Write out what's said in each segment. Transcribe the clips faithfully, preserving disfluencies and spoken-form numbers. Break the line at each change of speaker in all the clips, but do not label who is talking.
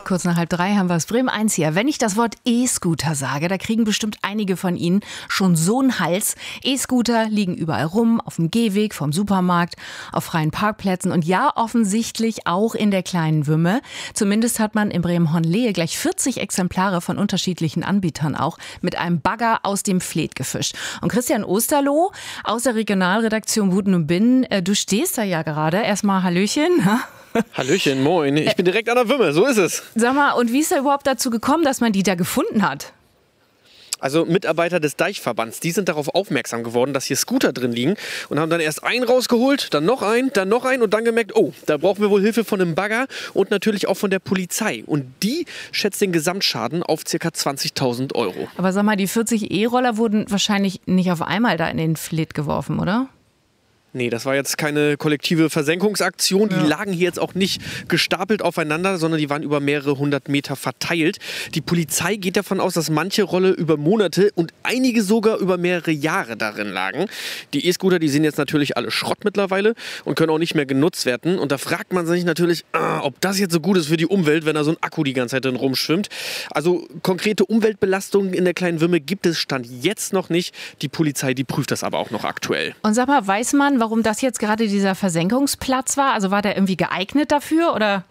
Kurz nach halb drei haben wir es. Bremen eins hier. Wenn ich das Wort E-Scooter sage, da kriegen bestimmt einige von Ihnen schon so einen Hals. E-Scooter liegen überall rum, auf dem Gehweg, vom Supermarkt, auf freien Parkplätzen und ja, offensichtlich auch in der kleinen Wümme. Zumindest hat man in Bremen-Hornlehe gleich vierzig Exemplare von unterschiedlichen Anbietern auch mit einem Bagger aus dem Fleet gefischt. Und Christian Osterloh aus der Regionalredaktion Buten und Binnen, du stehst da ja gerade. Erstmal Hallöchen.
Hallöchen, moin. Ich bin direkt an der Wümme, so ist es.
Sag mal, und wie ist da überhaupt dazu gekommen, dass man die da gefunden hat?
Also Mitarbeiter des Deichverbands, die sind darauf aufmerksam geworden, dass hier Scooter drin liegen und haben dann erst einen rausgeholt, dann noch einen, dann noch einen und dann gemerkt, oh, da brauchen wir wohl Hilfe von einem Bagger und natürlich auch von der Polizei. Und die schätzt den Gesamtschaden auf ca. zwanzigtausend Euro.
Aber sag mal, die vierzig E-Roller wurden wahrscheinlich nicht auf einmal da in den Fleet geworfen, oder?
Nee, das war jetzt keine kollektive Versenkungsaktion. Die ja. lagen hier jetzt auch nicht gestapelt aufeinander, sondern die waren über mehrere hundert Meter verteilt. Die Polizei geht davon aus, dass manche Rolle über Monate und einige sogar über mehrere Jahre darin lagen. Die E-Scooter, die sind jetzt natürlich alle Schrott mittlerweile und können auch nicht mehr genutzt werden. Und da fragt man sich natürlich, ah, ob das jetzt so gut ist für die Umwelt, wenn da so ein Akku die ganze Zeit drin rumschwimmt. Also konkrete Umweltbelastungen in der kleinen Wümme gibt es Stand jetzt noch nicht. Die Polizei, die prüft das aber auch noch aktuell.
Und sag mal, weiß man, warum das jetzt gerade dieser Versenkungsplatz war? Also war der irgendwie geeignet dafür, oder?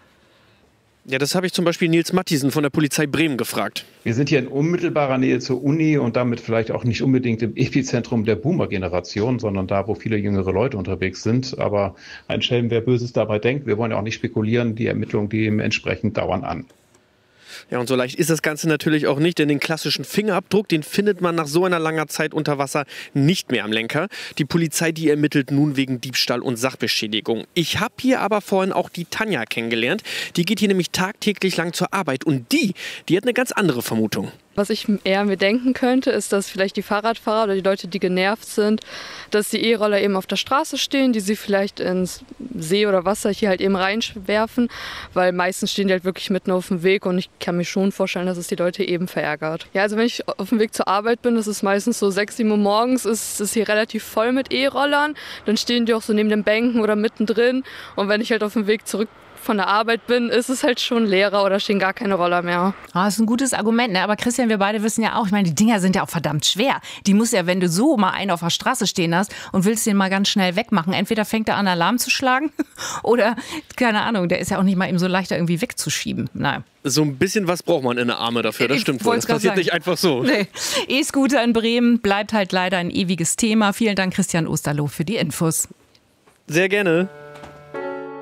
Ja, das habe ich zum Beispiel Nils Mattiesen von der Polizei Bremen gefragt.
Wir sind hier in unmittelbarer Nähe zur Uni und damit vielleicht auch nicht unbedingt im Epizentrum der Boomer-Generation, sondern da, wo viele jüngere Leute unterwegs sind. Aber ein Schelm, wer Böses dabei denkt, wir wollen ja auch nicht spekulieren, die Ermittlungen, die entsprechend dauern an.
Ja, und so leicht ist das Ganze natürlich auch nicht, denn den klassischen Fingerabdruck, den findet man nach so einer langer Zeit unter Wasser nicht mehr am Lenker. Die Polizei, die ermittelt nun wegen Diebstahl und Sachbeschädigung. Ich habe hier aber vorhin auch die Tanja kennengelernt. Die geht hier nämlich tagtäglich lang zur Arbeit und die, die hat eine ganz andere Vermutung.
Was ich eher mir denken könnte, ist, dass vielleicht die Fahrradfahrer oder die Leute, die genervt sind, dass die E-Roller eben auf der Straße stehen, die sie vielleicht ins See oder Wasser hier halt eben reinwerfen, weil meistens stehen die halt wirklich mitten auf dem Weg und ich kann mir schon vorstellen, dass es die Leute eben verärgert. Ja, also wenn ich auf dem Weg zur Arbeit bin, das ist meistens so sechs, sieben Uhr morgens, ist es hier relativ voll mit E-Rollern, dann stehen die auch so neben den Bänken oder mittendrin und wenn ich halt auf dem Weg zurück von der Arbeit bin, ist es halt schon leerer oder stehen gar keine Roller mehr.
Ah, das ist ein gutes Argument, ne? Aber Christian, wir beide wissen ja auch, ich meine, die Dinger sind ja auch verdammt schwer. Die muss ja, wenn du so mal einen auf der Straße stehen hast und willst den mal ganz schnell wegmachen, entweder fängt er an, Alarm zu schlagen oder, keine Ahnung, der ist ja auch nicht mal eben so leicht irgendwie wegzuschieben. Nein.
So ein bisschen was braucht man in der Arme dafür, das
ich
stimmt wohl. Das passiert sagen. Nicht einfach so.
Nee. E-Scooter in Bremen bleibt halt leider ein ewiges Thema. Vielen Dank, Christian Osterloh, für die Infos.
Sehr gerne.